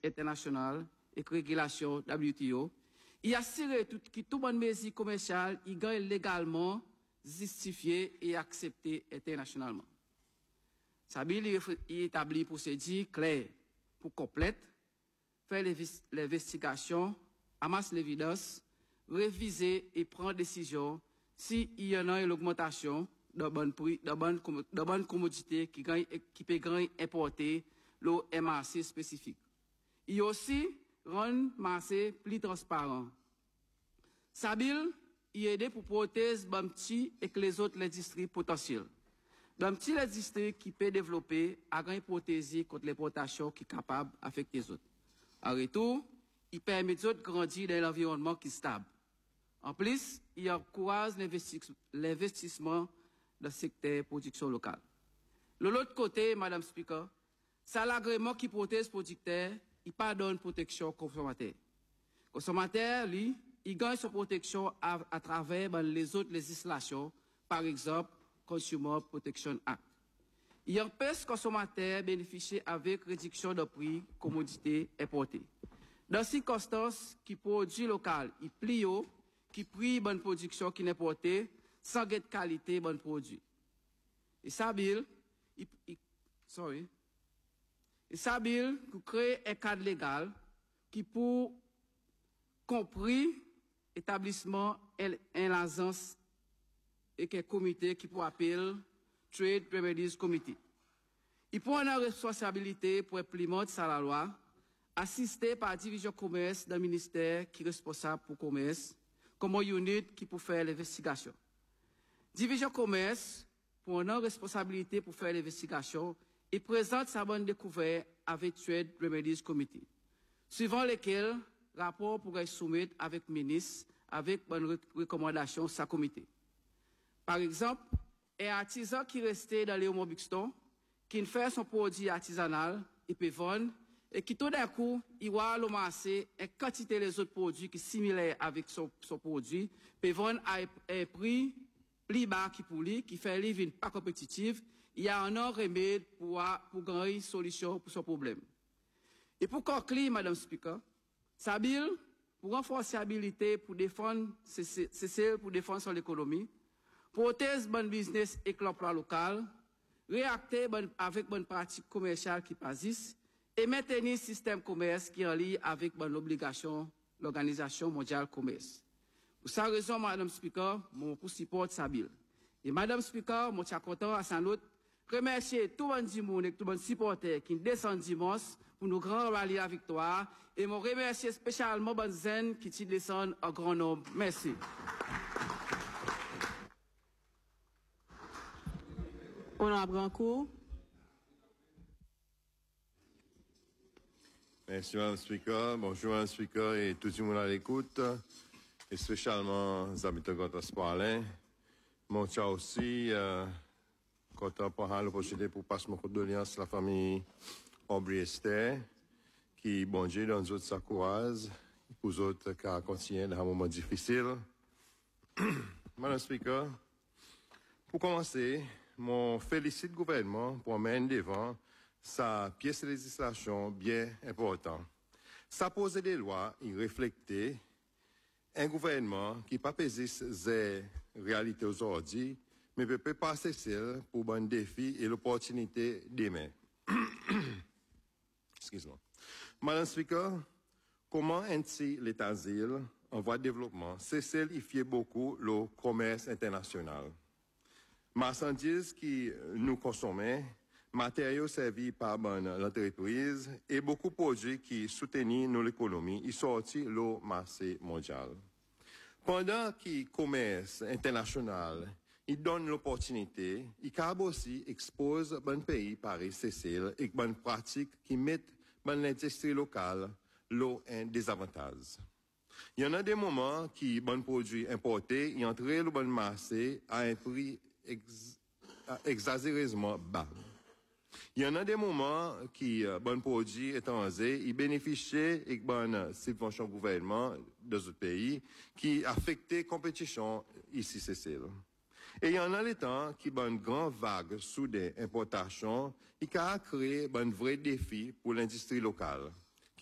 international et régulation WTO, il assure que tout bonne mesure commerciale il gagne légalement justifié et accepté internationalement. Ça veut dire qu'il établit une procédure claire pour complète, faire l'investigation, amasser l'évidence, réviser et prendre décision s'il y en a une augmentation de bonnes prix, de bonnes commodités qui peut importer le MRC spécifique. Il y a aussi rendre marché plus transparent. Sabil, il aide pour protéger les petits et que les autres industries potentielles. Les petites industries qui peuvent développer à grande protéger contre l'importation qui est capable d'affecter les autres. En retour, il permet aux autres de grandir dans l'environnement qui est stable. En plus, il encourage l'investissement dans le secteur de production locale. De l'autre côté, Madame Speaker, c'est l'agrément qui protège les producteurs, il pas donne protection aux consommateurs. Le consommateur, lui, il gagne son protection à travers les autres législations, par exemple, Consumer Protection Act. Il empêche le consommateur de bénéficier avec réduction de prix commodités importées. Dans ces circonstances, qui produit local, il plie haut, qui prix bonne production qui n'est importée, sans gain de qualité bon produit. Et ça, Bill, et ça, Bill, crée un cadre légal qui pour compris établissement et l'agence et qu'un comité qui pour appeler Trade Remedies Committee. Il prend une responsabilité pour implémenter ça la loi, assisté par la division commerce d'un ministère qui est responsable pour commerce, comme une unité qui peut faire l'investigation. Division commerce pour une responsabilité pour faire l'investigation et présente sa bonne découverte avec Trade Remedies Committee, suivant lesquels rapport pourrait soumettre avec ministre avec bonne recommandation sa comité. Par exemple, un artisan qui restait dans les Homo-Buxton, qui fait son produit artisanal et peut vendre, et qui tout d'un coup, il va le marché et quantité les autres produits qui sont similaires avec son produit, peut vendre à un prix plus bas pour lui, qui fait livre pas compétitive, il y a un remède pour gagner une solution pour son problème. Et pour conclure, Madame Speaker, Sabil, pour renforcer l'habilité pour défendre, c'est pour défendre son économie, protéger bon business et l'emploi local, réacter avec bonne pratique commerciale qui persiste et maintenir un système commerce qui est en lien avec bonne obligation l'Organisation mondiale commerce. Pour cette raison, Madame Speaker, mon pour support Sabil. Et Madame Speaker, moi suis content à sans doute remercier tout le monde et tout le monde supporter qui descend dimanche pour nous grand rallier la victoire et moi remercier spécialement bonne zen qui descend en grand nombre. Merci. Honorable Brancourt. Merci, Madame Speaker. Bonjour, Madame Speaker et tout le monde à l'écoute, et spécialement les habitants de Côte-Espoir-Alain. Mon tien aussi, content pour l'opportunité pour passer mon condoléances à la famille Aubry-Esther, qui, bon Dieu, dans les autres, ça courage, pour les autres, qui continuent dans un moment difficile. Madame Speaker, pour commencer, mon félicite le gouvernement pour mettre devant sa pièce de législation bien importante. Ça pose des lois, il reflète un gouvernement qui pas pesé ses réalités aujourd'hui, mais peut pas cesser pour bon défi et l'opportunité demain. Excuse-moi. Madame Speaker, comment ainsi l'État d'asile en voie de développement cesse il fait beaucoup le commerce international? Marchandises qui nous consommons, matériaux servis par l'entreprise et beaucoup de produits qui soutiennent l'économie, ils sortent le marché mondial. Pendant que le commerce international, il donne l'opportunité, il peut aussi exposer bon pays Paris, Cécile et bonnes pratiques qui mettent l'industrie locale un désavantage. Il y en a des moments qui bon produits importés, ils entrent le bon marché à un prix exagérément bas. Il y en a des moments qui, bon produit étranger, ils bénéficient de bonnes subventions gouvernement de ce pays qui affectent la compétition ici, c'est Et il y en a les temps qui, bonne grande vague soudaine importation, il a créé un vrai défi pour l'industrie locale.